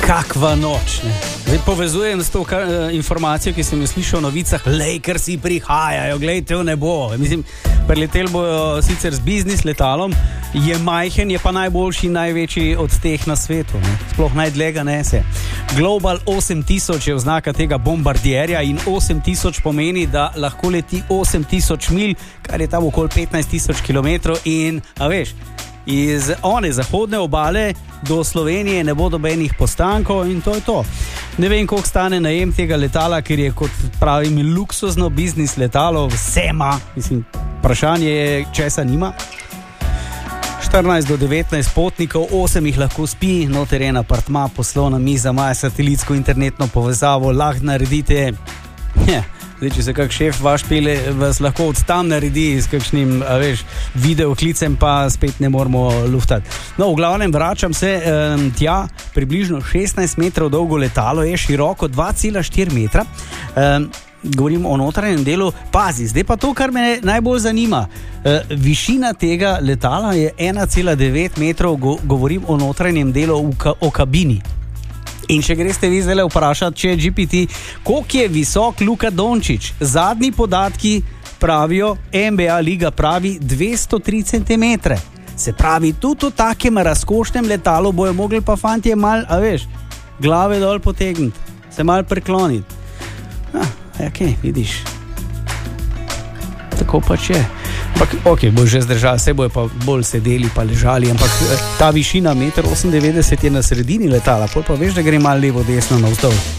Kakva noč, ne? Zdaj povezujem s to informacijo, ki sem jo slišal v novicah, Lakersi prihajajo, glejte v nebo. Mislim, preleteli bojo sicer z biznis letalom, je majhen, je pa najboljši, največji od teh na svetu, ne? Sploh najdlega nese. Global 8000 je oznaka tega bombardierja in 8000 pomeni, da lahko leti 8000 milj, kar je tam okoli 15 000 kilometrov in, a veš, iz one zahodne obale do Slovenije ne bo dobenih postankov in to je to. Ne vem, koliko stane najem tega letala, ker je, kot pravim, luksuzno biznis letalo, vse ima. Mislim, vprašanje je, česa nima. 14 do 19 potnikov, 8 jih lahko spi, noter en apartma, poslovna miza, ima satelitsko internetno povezavo, lahko naredite. Zdaj, če se kak šef vaš pele, vas lahko od tam naredi s kakšnim, veš, videoklicem, pa spet ne moramo luftati. No, v glavnem vračam se tja, približno 16 metrov dolgo letalo je, široko 2,4 metra. Govorim o notranjem delu. Pazi, zdaj pa to, kar me najbolj zanima. Višina tega letala je 1,9 metrov, govorim o notranjem delu o kabini. In če greste vi zdaj vprašati, če je GPT, koliko je visok Luka Dončić, zadnji podatki pravijo, NBA liga pravi 203 cm. Se pravi, tudi v takem razkošnem letalu bojo mogli pa fantje mal, a veš, glave dol potegniti, se mal prekloniti. Okay, vidiš. Tako pač je. Ampak, ok, bo že zdržali, se bojo pa bolj sedeli pa ležali, ampak ta višina 1,98 m je na sredini letala, pol pa veš, da gre malo levo desno navzdol.